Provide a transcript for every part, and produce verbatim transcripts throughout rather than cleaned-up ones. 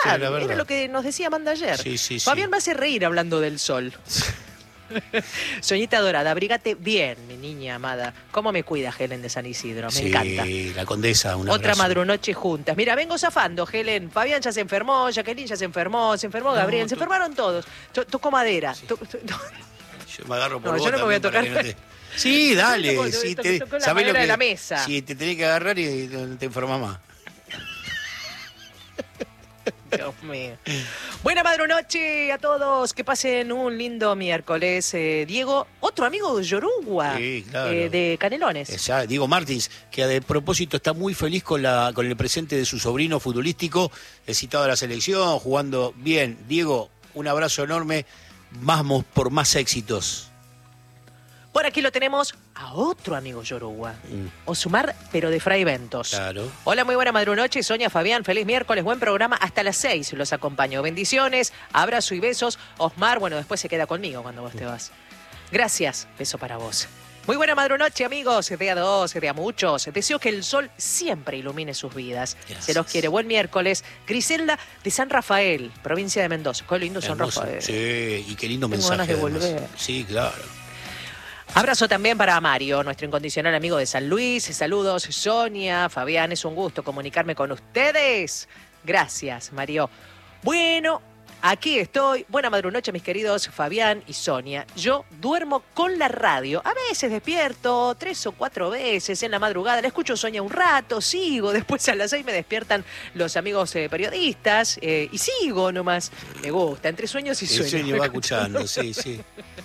verdad, Sí, la verdad. era lo que nos decía Amanda ayer. Sí, sí, sí. Fabián me hace reír hablando del sol. Soñita dorada, abrígate bien, mi niña amada. ¿Cómo me cuida Helen de San Isidro? Me Sí, encanta. la condesa, un Otra abrazo. madrunoche juntas. Mira, vengo zafando, Helen. Fabián ya se enfermó, Jacqueline ya se enfermó, se enfermó No, Gabriel, se tú- enfermaron todos. To- Tocó madera. Sí. To- to- to- Yo me agarro por No, vos yo no me voy a también para tocar. que no te- Sí, dale. Yo toco- sí, toco- te... toco la ¿sabés lo madera que... de la mesa. Sí, te tenés que agarrar y te enfermas más. Dios mío. Buena madrunoche a todos. Que pasen un lindo miércoles. Eh, Diego, otro amigo de Yoruba, Sí, claro. eh, de Canelones. Ya, Diego Martins, que de propósito está muy feliz con, la, con el presente de su sobrino futbolístico, el citado a la selección, jugando bien. Diego, un abrazo enorme, vamos por más éxitos. Por aquí lo tenemos a otro amigo Yoruba, Mm. Osumar, pero de Fray Ventos. Claro. Hola, muy buena madrunoche, Sonia, Fabián, feliz miércoles, buen programa, hasta las seis los acompaño. Bendiciones, abrazo y besos. Osmar, bueno, después se queda conmigo cuando vos te vas. Gracias, beso para vos. Muy buena madrunoche, amigos, de a dos, de a muchos. Deseo que el sol siempre ilumine sus vidas. Gracias. Se los quiere. Buen miércoles. Griselda de San Rafael, provincia de Mendoza. Qué lindo San Hermoso. Rafael. Sí, y qué lindo Tengo mensaje. ganas de además. volver. Sí, claro. Abrazo también para Mario, nuestro incondicional amigo de San Luis. Saludos, Sonia, Fabián, es un gusto comunicarme con ustedes. Gracias, Mario. Bueno, aquí estoy. Buena madrunoche, mis queridos Fabián y Sonia. Yo duermo con la radio. A veces despierto tres o cuatro veces en la madrugada. La escucho Sonia un rato, sigo. Después a las seis me despiertan los amigos eh, periodistas eh, y sigo nomás. Me gusta, entre sueños y El sueños. sueño va escuchando, sí, sí.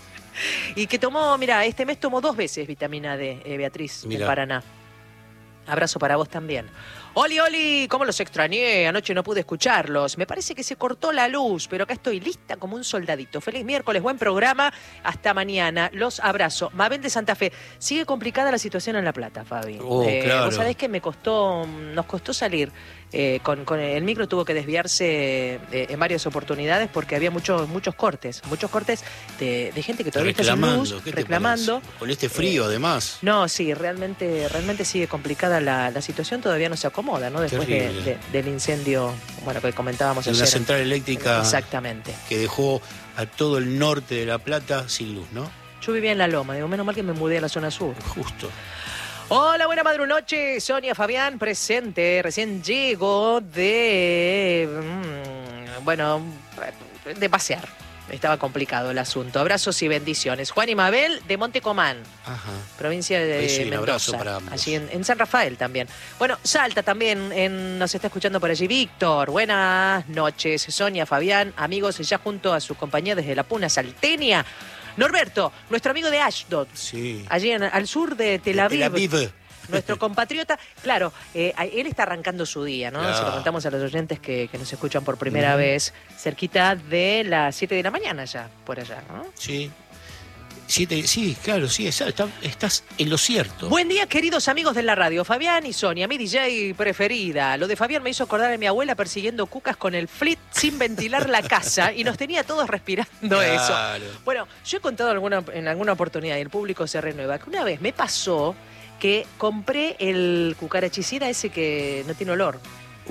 Y que tomó, mira, este mes tomó dos veces vitamina D, eh, Beatriz, Mirá. en Paraná. Abrazo para vos también. Oli, Oli, cómo los extrañé, anoche no pude escucharlos. Me parece que se cortó la luz, pero acá estoy lista como un soldadito. Feliz miércoles, buen programa, hasta mañana. Los abrazo. Mabel de Santa Fe. Sigue complicada la situación en La Plata, Fabi. Oh, claro. Vos sabés que me costó, nos costó salir. Eh, con, con el micro tuvo que desviarse eh, en varias oportunidades porque había muchos muchos cortes, muchos cortes de, de gente que todavía está sin Reclamando, luz, ¿qué te reclamando. parece? Con este frío, además. No, sí, realmente, realmente sigue complicada la, la situación, todavía no se acomoda, ¿no? Después de, Terrible. de- del incendio, bueno, que comentábamos En ayer. una central eléctrica Exactamente. que dejó a todo el norte de La Plata sin luz, ¿no? Yo vivía en La Loma, digo, menos mal que me mudé a la zona sur. Justo. Hola, buena madrunoche, Sonia, Fabián, presente. Recién llego de, mm, bueno, de pasear. Estaba complicado el asunto. Abrazos y bendiciones. Juan y Mabel de Montecomán, Ajá. provincia de Ahí sí, un Mendoza. abrazo para ambos. Allí en, en San Rafael también. Bueno, Salta también, en- nos está escuchando por allí Víctor. Buenas noches, Sonia, Fabián, amigos, ya junto a su compañía desde la Puna Salteña. Norberto, nuestro amigo de Ashdod, Sí. allí en- al sur de Tel Aviv. Tel Aviv. Nuestro compatriota, claro, eh, a- él está arrancando su día, ¿no? Claro. Se lo contamos a los oyentes que, que nos escuchan por primera vez, cerquita de las siete de la mañana ya, por allá, ¿no? Sí. Siete, sí, claro, sí, está- está- estás en lo cierto. Buen día, queridos amigos de la radio, Fabián y Sonia, mi D J preferida. Lo de Fabián me hizo acordar a mi abuela persiguiendo cucas con el flit sin ventilar la casa y nos tenía todos respirando eso. Claro. Bueno, yo he contado alguna, en alguna oportunidad y el público se renueva que una vez me pasó que compré el cucarachicida ese que no tiene olor.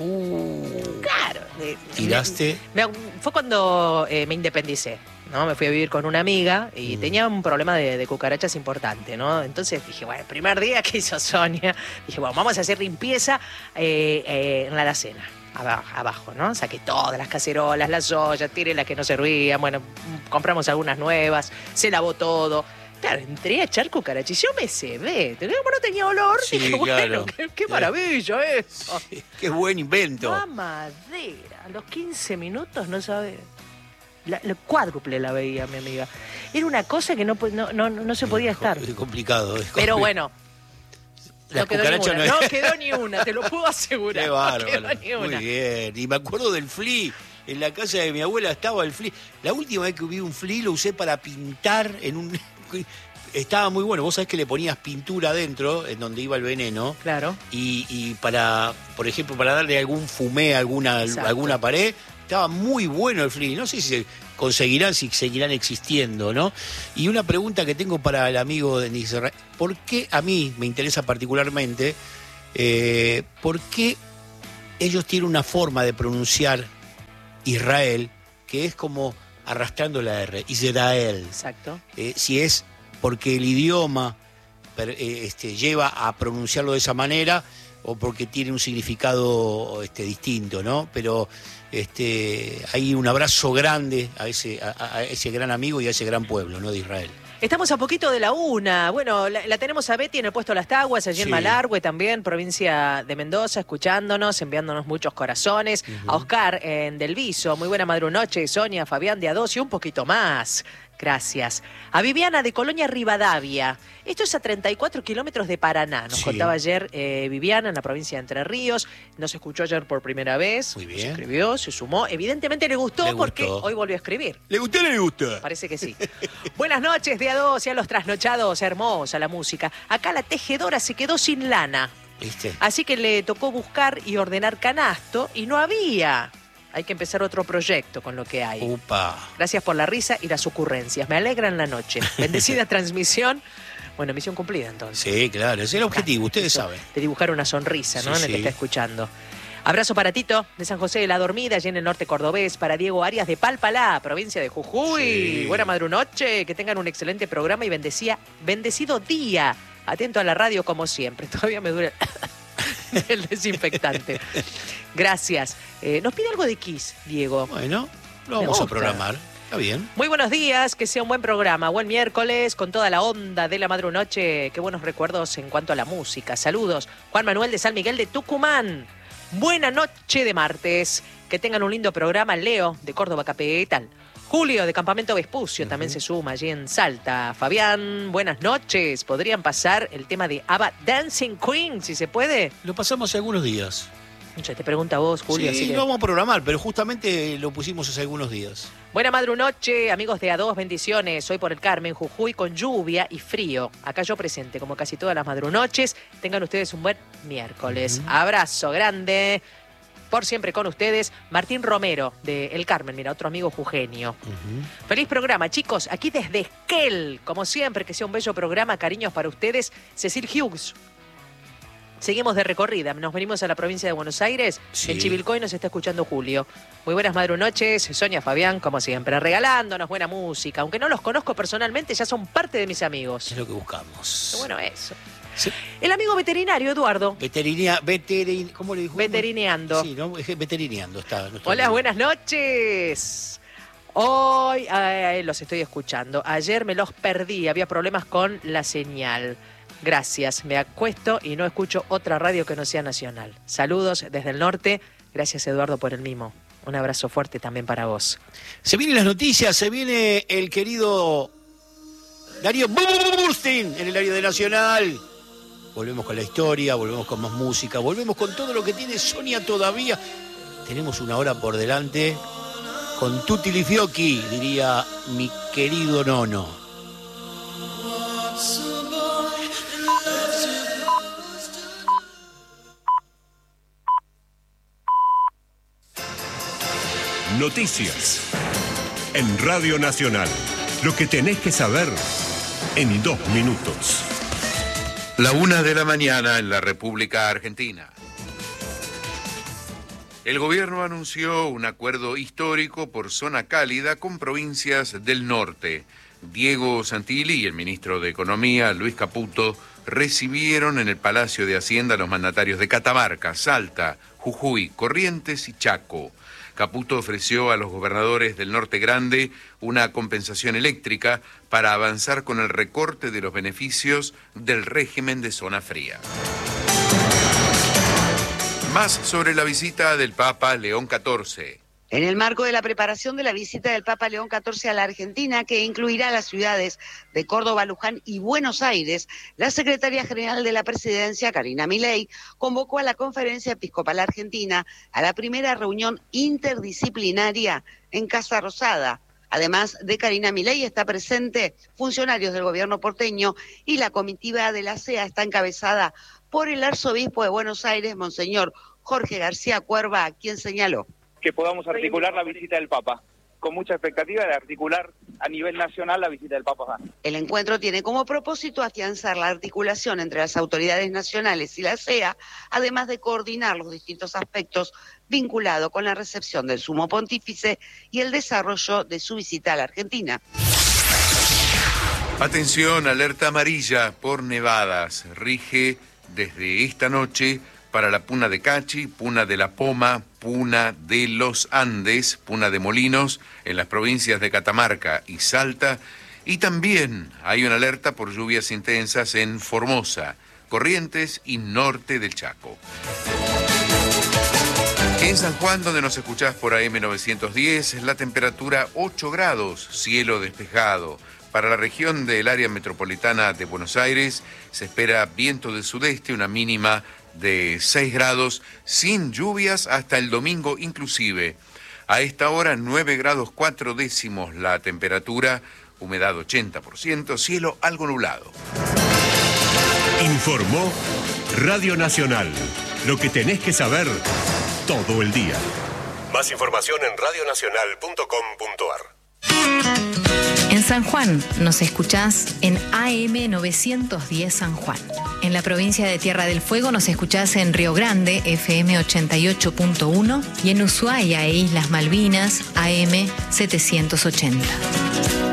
Uh, Claro. eh, tiraste. me- me- fue cuando eh, me independicé, ¿no? Me fui a vivir con una amiga y Mm. tenía un problema de, de cucarachas importante, ¿no? Entonces dije, bueno, el primer día que hizo Sonia, dije, bueno, vamos a hacer limpieza eh, eh, en la alacena. Abajo, abajo, ¿no? Saqué todas las cacerolas, las ollas, tiré las que no servían, bueno, compramos algunas nuevas, se lavó todo. Claro, entré a echar cucarachis, yo me cebé, como no tenía olor, Sí, dije, bueno, claro. qué, qué maravilla eso. Qué buen invento. Mamadera, a los quince minutos no sabe. La, la cuádruple la veía mi amiga. Era una cosa que no, po- no, no, no se podía estar. Es complicado. es Pero compli- bueno, Las no quedó ni cucarachas una. no No es- quedó ni una, te lo puedo asegurar. Qué No bárbaro. quedó ni Muy una. bien. Y me acuerdo del flea. En la casa de mi abuela estaba el flea. La última vez que vi un flea lo usé para pintar en un... Estaba muy bueno. Vos sabés que le ponías pintura adentro, en donde iba el veneno. Claro. Y, y para, por ejemplo, para darle algún fumé a alguna, Exacto. alguna pared, estaba muy bueno el flea. No sé si se conseguirán, si seguirán existiendo, ¿no? Y una pregunta que tengo para el amigo de Nisra, ¿por qué a mí me interesa particularmente, eh, por qué ellos tienen una forma de pronunciar Israel, que es como arrastrando la R, Israel. Exacto. Eh, si es porque el idioma per, eh, este, lleva a pronunciarlo de esa manera o porque tiene un significado este, distinto, ¿no? Pero este, hay un abrazo grande a ese, a, a ese gran amigo y a ese gran pueblo, ¿no? De Israel. Estamos a poquito de la una. Bueno, la, la tenemos a Betty en el puesto Las Taguas, allí en Sí. Malargüe también, provincia de Mendoza, escuchándonos, enviándonos muchos corazones. Uh-huh. A Oscar en Del Viso, muy buena madrunoche. Sonia, Fabián de A dos y un poquito más. Gracias. A Viviana de Colonia Rivadavia. Esto es a treinta y cuatro kilómetros de Paraná. Nos Sí. contaba ayer eh, Viviana en la provincia de Entre Ríos. Nos escuchó ayer por primera vez. Muy bien. Se escribió, se sumó. Evidentemente le gustó, Le porque gustó. hoy volvió a escribir. ¿Le gustó o no le gusta? Parece que sí. Buenas noches, de A dos y a los trasnochados. Hermosa la música. Acá la tejedora se quedó sin lana. ¿Viste? Así que le tocó buscar y ordenar canasto y no había. Hay que empezar otro proyecto con lo que hay. Upa. Gracias por la risa y las ocurrencias. Me alegran la noche. Bendecida transmisión. Bueno, misión cumplida entonces. Sí, claro, ese es el objetivo, ustedes Eso, saben. de dibujar una sonrisa, ¿no? Sí, en el que sí. está escuchando. Abrazo para Tito, de San José de la Dormida, allí en el norte cordobés. Para Diego Arias de Palpalá, provincia de Jujuy. Sí. Buena madrunoche, que tengan un excelente programa y bendecía, bendecido día. Atento a la radio como siempre. Todavía me dura el desinfectante. Gracias. Eh, nos pide algo de Kiss, Diego. Bueno, lo Me vamos a gusta. programar. Está bien. Muy buenos días, que sea un buen programa. Buen miércoles, con toda la onda de la madrunoche. Qué buenos recuerdos en cuanto a la música. Saludos. Juan Manuel de San Miguel de Tucumán. Buena noche de martes. Que tengan un lindo programa. Leo, de Córdoba Capital. Julio, de Campamento Vespucio, uh-huh. también se suma allí en Salta. Fabián, buenas noches. ¿Podrían pasar el tema de ABBA Dancing Queen, si se puede? Lo pasamos hace algunos días. Ya te pregunta a vos, Julio. Sí, así que... lo vamos a programar, pero justamente lo pusimos hace algunos días. Buena madrunoche, amigos de A dos, bendiciones. Hoy por el Carmen, Jujuy, con lluvia y frío. Acá yo presente, como casi todas las madrunoches. Tengan ustedes un buen miércoles. Uh-huh. Abrazo grande. Por siempre con ustedes, Martín Romero, de El Carmen, mira, otro amigo jujeño. Uh-huh. Feliz programa, chicos. Aquí desde Esquel, como siempre, que sea un bello programa. Cariños para ustedes, Cecil Hughes. Seguimos de recorrida, nos venimos a la provincia de Buenos Aires. Sí. En Chivilcoy nos está escuchando Julio. Muy buenas madrunoches, Sonia, Fabián, como siempre, regalándonos buena música. Aunque no los conozco personalmente, ya son parte de mis amigos. Es lo que buscamos. Qué bueno eso. Sí. El amigo veterinario, Eduardo. Veterinia, veterin, ¿cómo le dijo? Veterineando. Sí, ¿no? Veterineando está. Hola, amigo. Buenas noches. Hoy eh, los estoy escuchando. Ayer me los perdí, había problemas con la señal. Gracias, me acuesto y no escucho otra radio que no sea nacional. Saludos desde el norte. Gracias, Eduardo, por el mimo. Un abrazo fuerte también para vos. Se vienen las noticias, se viene el querido Darío Burstin en el área de Nacional. Volvemos con la historia, volvemos con más música, volvemos con todo lo que tiene Sonia todavía. Tenemos una hora por delante con tutti li fiocchi, diría mi querido Nono. Noticias en Radio Nacional. Lo que tenés que saber en dos minutos. La una de la mañana en la República Argentina. El gobierno anunció un acuerdo histórico por zona cálida con provincias del norte. Diego Santilli y el ministro de Economía, Luis Caputo, recibieron en el Palacio de Hacienda a los mandatarios de Catamarca, Salta, Jujuy, Corrientes y Chaco. Caputo ofreció a los gobernadores del Norte Grande una compensación eléctrica para avanzar con el recorte de los beneficios del régimen de zona fría. Más sobre la visita del Papa León catorce. En el marco de la preparación de la visita del Papa León catorce a la Argentina, que incluirá las ciudades de Córdoba, Luján y Buenos Aires, la secretaria general de la Presidencia, Karina Milei, convocó a la Conferencia Episcopal Argentina a la primera reunión interdisciplinaria en Casa Rosada. Además de Karina Milei, está presente funcionarios del gobierno porteño y la comitiva de la C E A está encabezada por el arzobispo de Buenos Aires, Monseñor Jorge García Cuerva, quien señaló que podamos articular la visita del Papa, con mucha expectativa de articular a nivel nacional la visita del Papa Francisco. El encuentro tiene como propósito afianzar la articulación entre las autoridades nacionales y la C E A, además de coordinar los distintos aspectos vinculados con la recepción del Sumo Pontífice y el desarrollo de su visita a la Argentina. Atención, alerta amarilla por nevadas. Rige desde esta noche para la Puna de Cachi, Puna de la Poma, Puna de los Andes, Puna de Molinos, en las provincias de Catamarca y Salta. Y también hay una alerta por lluvias intensas en Formosa, Corrientes y norte del Chaco. En San Juan, donde nos escuchás por A M novecientos diez, la temperatura ocho grados, cielo despejado. Para la región del área metropolitana de Buenos Aires se espera viento del sudeste, una mínima de seis grados, sin lluvias hasta el domingo inclusive. A esta hora nueve grados cuatro décimos la temperatura, humedad ochenta por ciento, cielo algo nublado. Informó Radio Nacional. Lo que tenés que saber todo el día. Más información en radio nacional punto com punto a r. En San Juan nos escuchás en A M novecientos diez San Juan. En la provincia de Tierra del Fuego nos escuchás en Río Grande, F M ochenta y ocho punto uno, y en Ushuaia e Islas Malvinas, A M setecientos ochenta.